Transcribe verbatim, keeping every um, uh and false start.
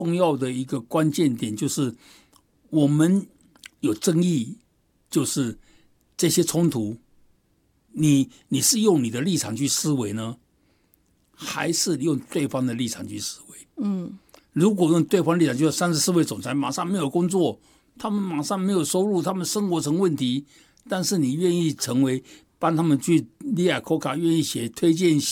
重要的一个关键点就是我们有争议，就是这些冲突，你你是用你的立场去思维呢，还是用对方的立场去思维？嗯，如果用对方立场，就是三十四位总裁马上没有工作，他们马上没有收入，他们生活成问题，但是你愿意成为帮他们去利亚科卡愿意写推荐信。